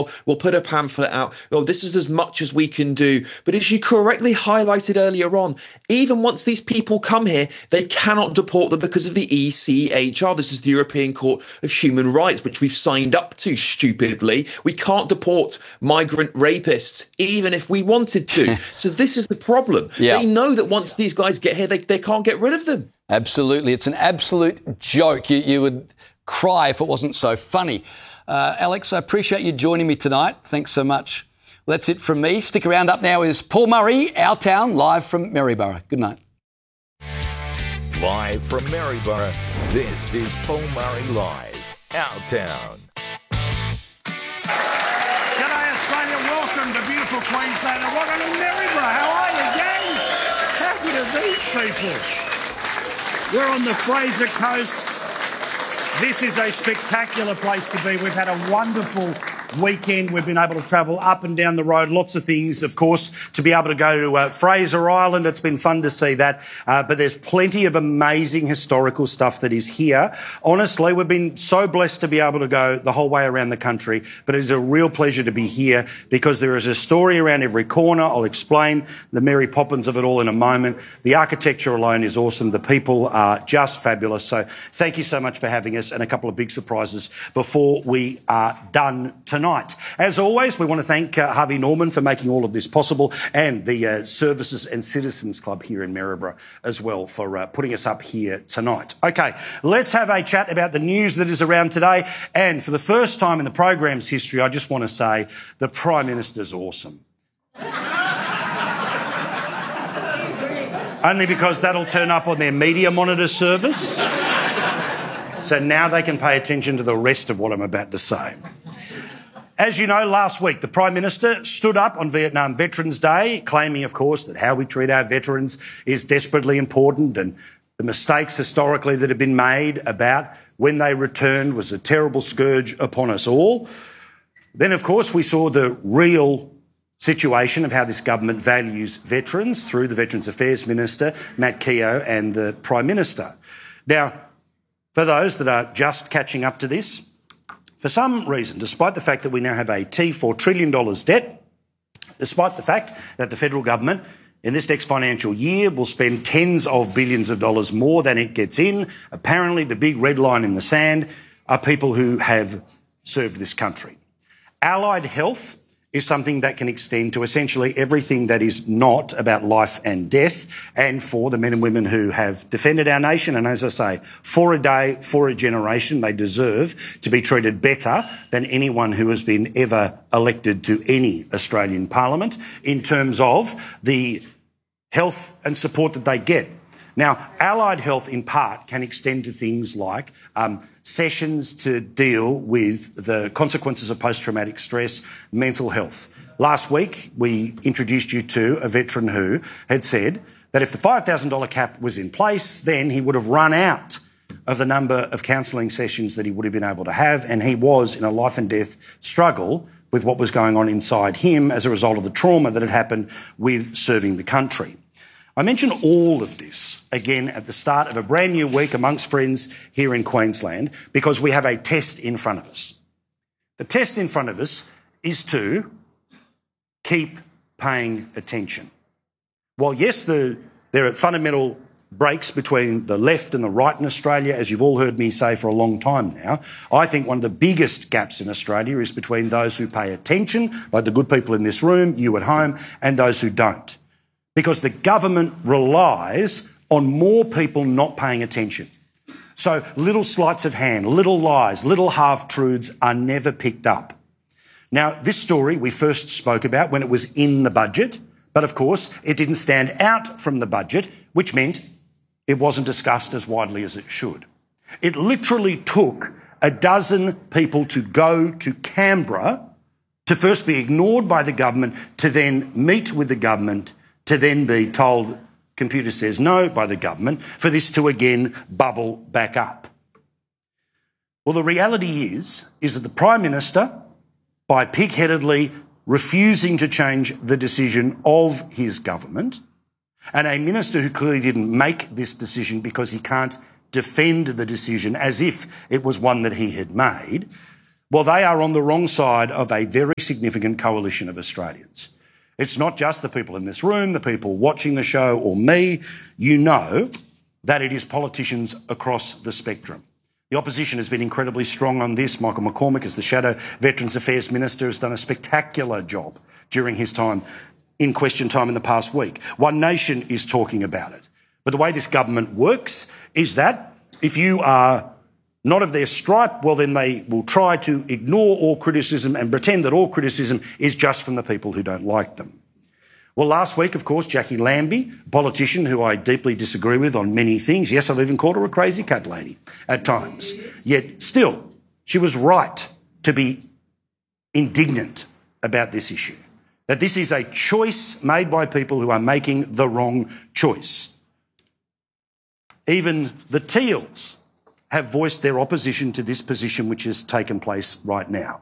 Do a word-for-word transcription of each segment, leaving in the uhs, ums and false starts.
well, we'll put a pamphlet out. Oh, this is as much as we can do. But as you correctly highlighted earlier on, even once these people come here, they cannot deport them because of the E C H R. This is the European Court of Human Rights, which we've signed up to stupidly. We can't deport migrant rapists, even if we wanted to. So this is the problem. Yeah. They know that once these guys get here, they, they can't get rid of them. Absolutely. It's an absolute joke. You, you would cry if it wasn't so funny. Uh, Alex, I appreciate you joining me tonight. Thanks so much. Well, that's it from me. Stick around. Up now is Paul Murray, Our Town, live from Maryborough. Good night. Live from Maryborough, this is Paul Murray Live, Our Town. G'day Australia, welcome to beautiful Queensland and welcome to Maryborough. How are you, gang? How good are these people? We're on the Fraser Coast. This is a spectacular place to be. We've had a wonderful weekend. We've been able to travel up and down the road, lots of things, of course, to be able to go to uh, Fraser Island. It's been fun to see that. Uh, but there's plenty of amazing historical stuff that is here. Honestly, we've been so blessed to be able to go the whole way around the country, but it is a real pleasure to be here because there is a story around every corner. I'll explain the Mary Poppins of it all in a moment. The architecture alone is awesome. The people are just fabulous. So thank you so much for having us, and a couple of big surprises before we are done tonight. As always, we want to thank uh, Harvey Norman for making all of this possible, and the uh, Services and Citizens Club here in Maryborough as well for uh, putting us up here tonight. Okay, let's have a chat about the news that is around today. And for the first time in the program's history, I just want to say the Prime Minister's awesome. Only because that'll turn up on their media monitor service. So now they can pay attention to the rest of what I'm about to say. As you know, last week the Prime Minister stood up on Vietnam Veterans Day, claiming, of course, that how we treat our veterans is desperately important, and the mistakes historically that have been made about when they returned was a terrible scourge upon us all. Then, of course, we saw the real situation of how this government values veterans through the Veterans Affairs Minister, Matt Keogh, and the Prime Minister. Now, for those that are just catching up to this, for some reason, despite the fact that we now have a T four trillion dollars debt, despite the fact that the federal government in this next financial year will spend tens of billions of dollars more than it gets in, apparently the big red line in the sand are people who have served this country. Allied health is something that can extend to essentially everything that is not about life and death, and for the men and women who have defended our nation. And as I say, for a day, for a generation, they deserve to be treated better than anyone who has been ever elected to any Australian Parliament in terms of the health and support that they get. Now, allied health in part can extend to things like um, sessions to deal with the consequences of post-traumatic stress, mental health. Last week, we introduced you to a veteran who had said that if the five thousand dollars cap was in place, then he would have run out of the number of counselling sessions that he would have been able to have, and he was in a life and death struggle with what was going on inside him as a result of the trauma that had happened with serving the country. I mention all of this again at the start of a brand new week amongst friends here in Queensland because we have a test in front of us. The test in front of us is to keep paying attention. While yes, the, there are fundamental breaks between the left and the right in Australia, as you've all heard me say for a long time now, I think one of the biggest gaps in Australia is between those who pay attention, like the good people in this room, you at home, and those who don't. Because the government relies on more people not paying attention. So little sleights of hand, little lies, little half-truths are never picked up. Now, this story we first spoke about when it was in the budget, but of course it didn't stand out from the budget, which meant it wasn't discussed as widely as it should. It literally took a dozen people to go to Canberra to first be ignored by the government, to then meet with the government, to then be told computer says no by the government, for this to again bubble back up. Well, the reality is, is that the Prime Minister, by pig-headedly refusing to change the decision of his government, and a minister who clearly didn't make this decision because he can't defend the decision as if it was one that he had made, Well, they are on the wrong side of a very significant coalition of Australians. It's not just the people in this room, the people watching the show or me. You know that it is politicians across the spectrum. The opposition has been incredibly strong on this. Michael McCormack, as the Shadow Veterans Affairs Minister, has done a spectacular job during his time in question time in the past week. One Nation is talking about it. But the way this government works is that if you are not of their stripe, well, then they will try to ignore all criticism and pretend that all criticism is just from the people who don't like them. Well, last week, of course, Jackie Lambie, a politician who I deeply disagree with on many things. Yes, I've even called her a crazy cat lady at times. Yet still, she was right to be indignant about this issue. That this is a choice made by people who are making the wrong choice. Even the Teals have voiced their opposition to this position which has taken place right now.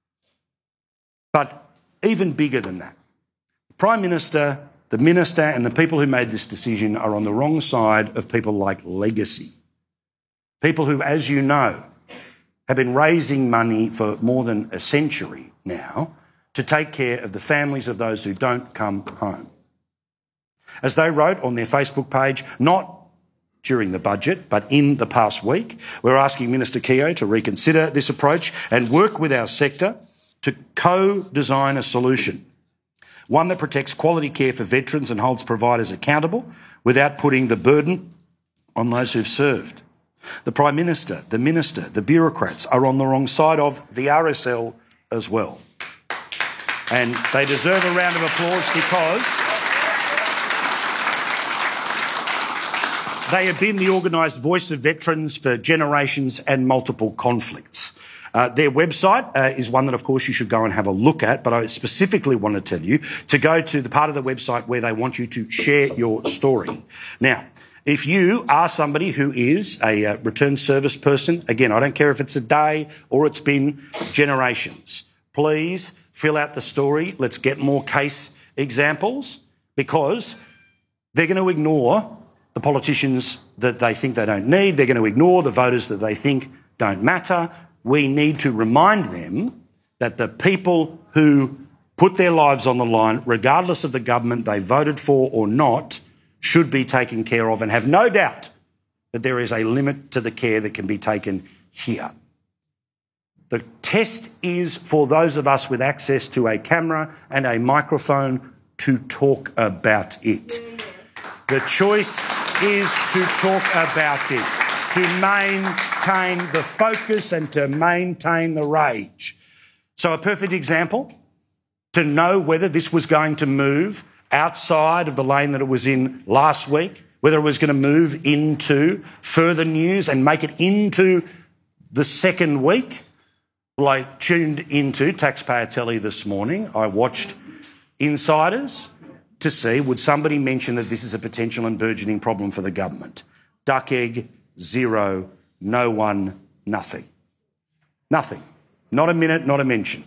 But even bigger than that, the Prime Minister, the Minister and the people who made this decision are on the wrong side of people like Legacy. People who, as you know, have been raising money for more than a century now to take care of the families of those who don't come home. As they wrote on their Facebook page, not during the budget, but in the past week, we're asking Minister Keogh to reconsider this approach and work with our sector to co-design a solution, one that protects quality care for veterans and holds providers accountable without putting the burden on those who've served. The Prime Minister, the Minister, the bureaucrats are on the wrong side of the R S L as well. And they deserve a round of applause because they have been the organised voice of veterans for generations and multiple conflicts. Uh, their website uh, is one that, of course, you should go and have a look at, but I specifically want to tell you to go to the part of the website where they want you to share your story. Now, if you are somebody who is a uh, returned service person, again, I don't care if it's a day or it's been generations, please fill out the story. Let's get more case examples because they're going to ignore the politicians that they think they don't need. They're going to ignore the voters that they think don't matter. We need to remind them that the people who put their lives on the line, regardless of the government they voted for or not, should be taken care of and have no doubt that there is a limit to the care that can be taken here. The test is for those of us with access to a camera and a microphone to talk about it. The choice is to talk about it, to maintain the focus and to maintain the rage. So a perfect example, to know whether this was going to move outside of the lane that it was in last week, whether it was going to move into further news and make it into the second week. Well, I tuned into Taxpayer Telly this morning. I watched Insiders to see would somebody mention that this is a potential and burgeoning problem for the government. Duck egg, zero, no one, nothing. Nothing. Not a minute, not a mention.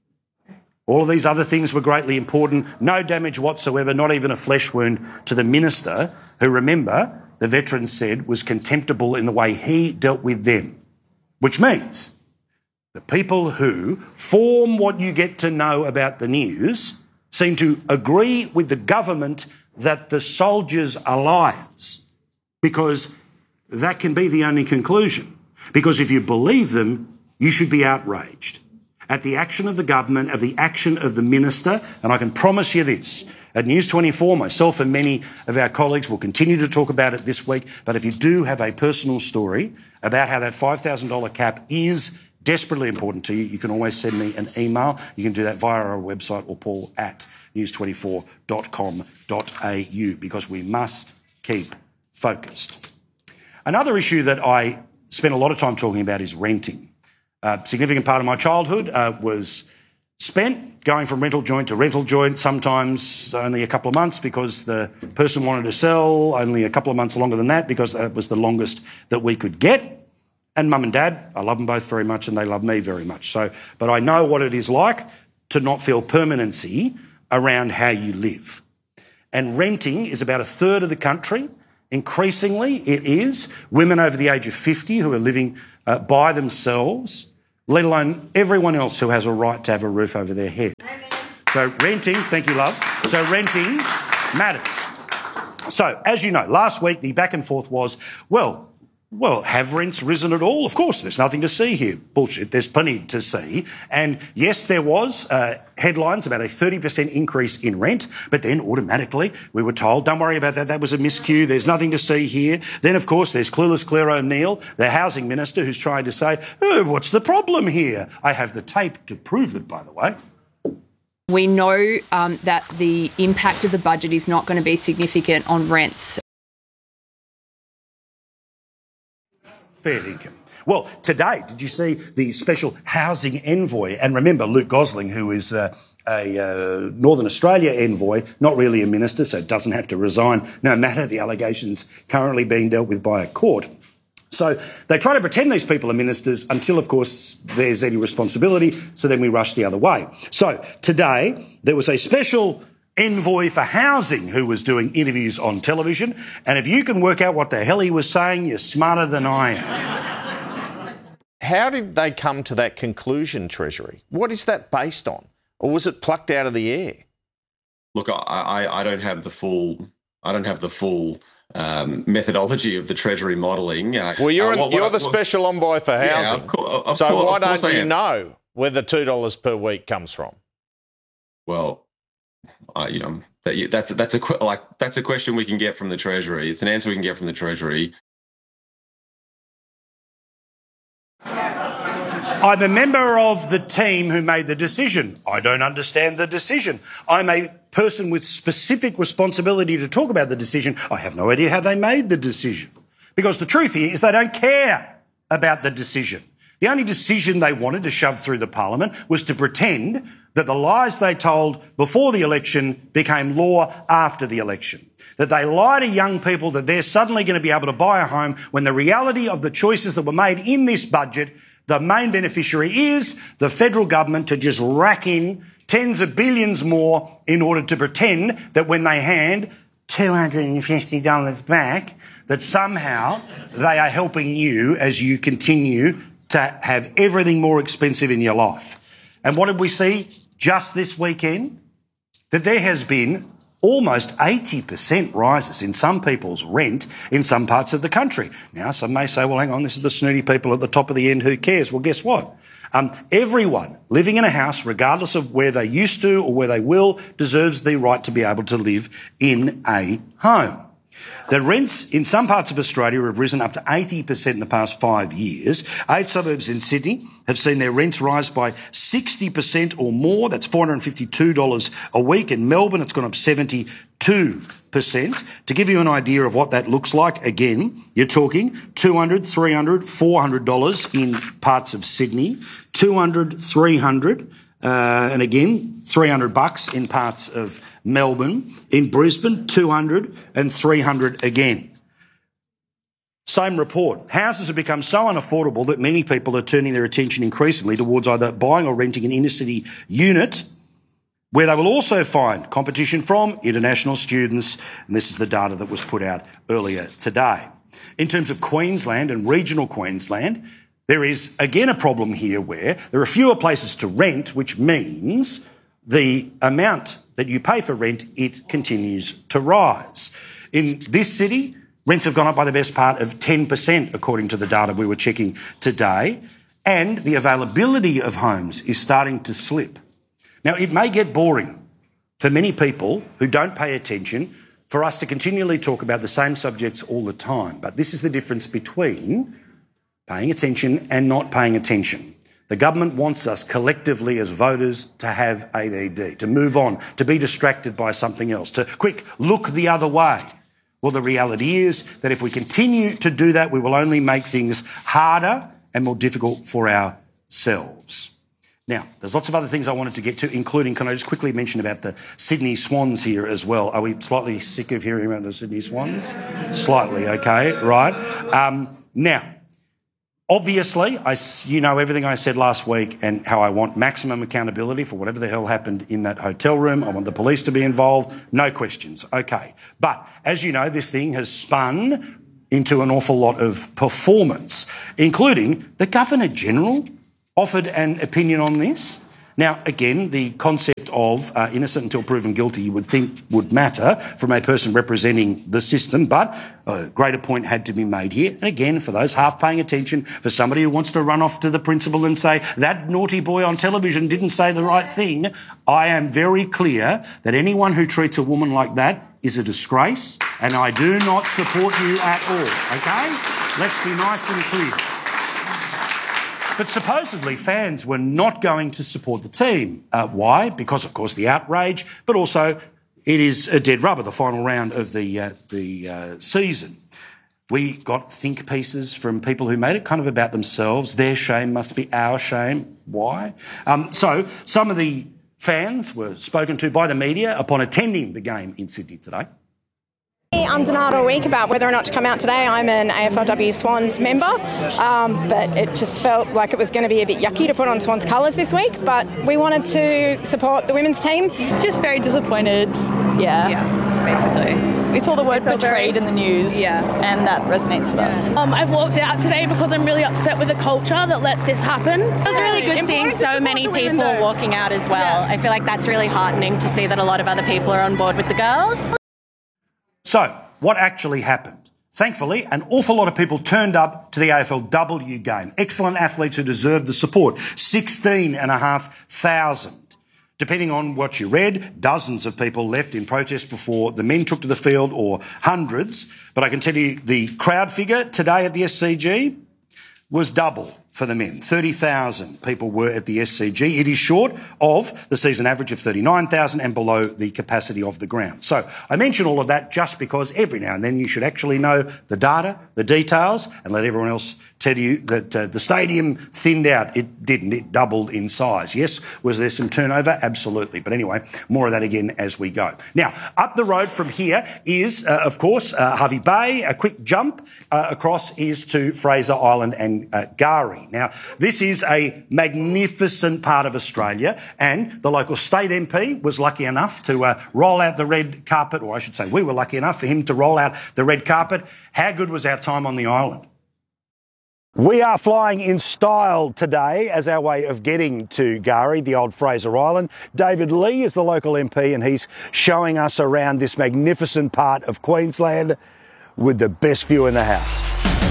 All of these other things were greatly important. No damage whatsoever, not even a flesh wound to the minister, who, remember, the veterans said was contemptible in the way he dealt with them, which means the people who form what you get to know about the news seem to agree with the government that the soldiers are liars, because that can be the only conclusion. Because if you believe them, you should be outraged at the action of the government, of the action of the minister. And I can promise you this, at News twenty-four, myself and many of our colleagues will continue to talk about it this week. But if you do have a personal story about how that five thousand dollars cap is desperately important to you, you can always send me an email. You can do that via our website or paul at news twenty-four dot com dot a u, because we must keep focused. Another issue that I spent a lot of time talking about is renting. A significant part of my childhood uh, was spent going from rental joint to rental joint, sometimes only a couple of months because the person wanted to sell, only a couple of months longer than that because that was the longest that we could get. And mum and dad, I love them both very much and they love me very much. So, but I know what it is like to not feel permanency around how you live. And renting is about a third of the country. Increasingly, it is women over the age of fifty who are living uh, by themselves let alone everyone else who has a right to have a roof over their head. So renting, thank you, love. So renting matters. So, as you know, last week the back and forth was, well, well, have rents risen at all? Of course, there's nothing to see here. Bullshit, there's plenty to see. And yes, there was uh, headlines about a thirty percent increase in rent, but then automatically we were told, don't worry about that, that was a miscue, there's nothing to see here. Then, of course, there's Clueless Claire O'Neill, the housing minister, who's trying to say, oh, what's the problem here? I have the tape to prove it, by the way. We know um, that the impact of the budget is not going to be significant on rents. Fair income. Well, today, did you see the special housing envoy? And remember, Luke Gosling, who is uh, a uh, Northern Australia envoy, not really a minister, so doesn't have to resign, no matter the allegations currently being dealt with by a court. So they try to pretend these people are ministers until, of course, there's any responsibility, so then we rush the other way. So today there was a special envoy for housing who was doing interviews on television, and if you can work out what the hell he was saying, you're smarter than I am. How did they come to that conclusion, Treasury? What is that based on? Or was it plucked out of the air? Look, I, I, I don't have the full... I don't have the full... Um, methodology of the Treasury modelling. Uh, well, you're, uh, what, you're what, the special envoy for housing. Yeah, of course, of so course, why of course don't I you am. know where the two dollars per week comes from? Well, uh, you know, that, that's that's a like that's a question we can get from the Treasury. It's an answer we can get from the Treasury. I'm a member of the team who made the decision. I don't understand the decision. I'm a person with specific responsibility to talk about the decision. I have no idea how they made the decision. Because the truth here is they don't care about the decision. The only decision they wanted to shove through the parliament was to pretend that the lies they told before the election became law after the election. That they lie to young people that they're suddenly going to be able to buy a home when the reality of the choices that were made in this budget, the main beneficiary is the federal government to just rack in tens of billions more in order to pretend that when they hand two hundred fifty dollars back, that somehow they are helping you as you continue to have everything more expensive in your life. And what did we see just this weekend? That there has been almost eighty percent rises in some people's rent in some parts of the country. Now, some may say, well, hang on, this is the snooty people at the top of the end, who cares? Well, guess what? Um, everyone living in a house, regardless of where they used to or where they will, deserves the right to be able to live in a home. The rents in some parts of Australia have risen up to eighty percent in the past five years. Eight suburbs in Sydney have seen their rents rise by sixty percent or more. That's four hundred fifty-two dollars a week. In Melbourne, it's gone up seventy-two percent. To give you an idea of what that looks like, again, you're talking two hundred dollars, three hundred dollars, four hundred dollars in parts of Sydney, two hundred dollars, three hundred dollars, uh, and again, three hundred bucks in parts of Melbourne. In Brisbane, two hundred and three hundred again. Same report. Houses have become so unaffordable that many people are turning their attention increasingly towards either buying or renting an inner city unit, where they will also find competition from international students. And this is the data that was put out earlier today. In terms of Queensland and regional Queensland, there is again a problem here where there are fewer places to rent, which means the amount that you pay for rent, it continues to rise. In this city, rents have gone up by the best part of ten percent, according to the data we were checking today, and the availability of homes is starting to slip. Now, it may get boring for many people who don't pay attention for us to continually talk about the same subjects all the time, but this is the difference between paying attention and not paying attention. The government wants us collectively as voters to have A D D, to move on, to be distracted by something else, to, quick, look the other way. Well, the reality is that if we continue to do that, we will only make things harder and more difficult for ourselves. Now, there's lots of other things I wanted to get to, including, can I just quickly mention about the Sydney Swans here as well? Are we slightly sick of hearing about the Sydney Swans? Slightly, okay, right. Um, now, obviously, I, you know everything I said last week and how I want maximum accountability for whatever the hell happened in that hotel room. I want the police to be involved. No questions. Okay. But as you know, this thing has spun into an awful lot of performance, including the Governor-General offered an opinion on this. Now, again, the concept of uh, innocent until proven guilty you would think would matter from a person representing the system, but a greater point had to be made here. And again, for those half paying attention, for somebody who wants to run off to the principal and say, that naughty boy on television didn't say the right thing, I am very clear that anyone who treats a woman like that is a disgrace, and I do not support you at all, OK? Let's be nice and clear. But supposedly fans were not going to support the team. Uh, why? Because, of course, the outrage, but also it is a dead rubber, the final round of the, uh, the uh, season. We got think pieces from people who made it kind of about themselves. Their shame must be our shame. Why? Um, so some of the fans were spoken to by the media upon attending the game in Sydney today. I'm denied all week about whether or not to come out today. I'm an A F L W Swans member, um, but it just felt like it was going to be a bit yucky to put on Swans colours this week, but we wanted to support the women's team. Just very disappointed, yeah, yeah basically. We saw the word betrayed very, in the news, yeah, and that resonates with yeah. us. Um, I've walked out today because I'm really upset with the culture that lets this happen. It was really good yeah. seeing so many people walking out as well. Yeah. I feel like that's really heartening to see that a lot of other people are on board with the girls. So, what actually happened? Thankfully, an awful lot of people turned up to the A F L W game. Excellent athletes who deserved the support. sixteen and a half thousand. Depending on what you read, dozens of people left in protest before the men took to the field, or hundreds. But I can tell you the crowd figure today at the S C G was double for the men. thirty thousand people were at the S C G. It is short of the season average of thirty-nine thousand and below the capacity of the ground. So I mention all of that just because every now and then you should actually know the data, the details, and let everyone else tell you that uh, the stadium thinned out. It didn't. It doubled in size. Yes, was there some turnover? Absolutely. But anyway, more of that again as we go. Now, up the road from here is, uh, of course, uh, Hervey Bay. A quick jump uh, across is to Fraser Island and uh, Gari. Now, this is a magnificent part of Australia, and the local state M P was lucky enough to uh, roll out the red carpet, or I should say we were lucky enough for him to roll out the red carpet. How good was our time on the island? We are flying in style today as our way of getting to Gari, the old Fraser Island. David Lee is the local M P, and he's showing us around this magnificent part of Queensland with the best view in the house.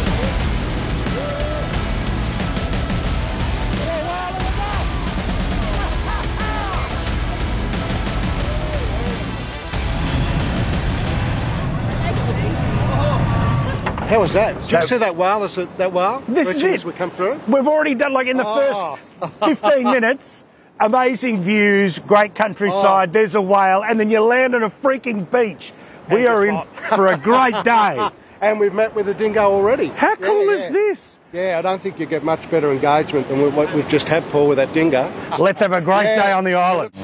How was that? Did you see that whale? Is it that whale? This is it. As we come through? We've already done, like in the oh. first fifteen minutes, amazing views, great countryside, oh. there's a whale, and then you land on a freaking beach. And we are in hot. for a great day. And we've met with a dingo already. How cool yeah, is yeah. this? Yeah, I don't think you get much better engagement than what we've just had, Paul, with that dingo. Let's have a great yeah. day on the island.